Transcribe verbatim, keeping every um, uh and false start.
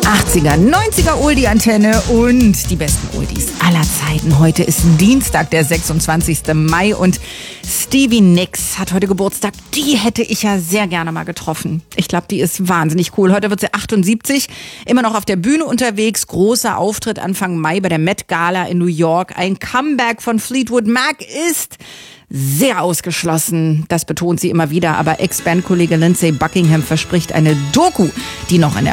achtziger, neunziger Oldie-Antenne und die besten Oldies aller Zeiten. Heute ist Dienstag, der sechsundzwanzigsten Mai und Stevie Nicks hat heute Geburtstag. Die hätte ich ja sehr gerne mal getroffen. Ich glaube, die ist wahnsinnig cool. Heute wird sie achtundsiebzig, immer noch auf der Bühne unterwegs. Großer Auftritt Anfang Mai bei der Met Gala in New York. Ein Comeback von Fleetwood Mac ist sehr ausgeschlossen. Das betont sie immer wieder. Aber Ex-Bandkollege Lindsey Buckingham verspricht eine Doku, die noch in der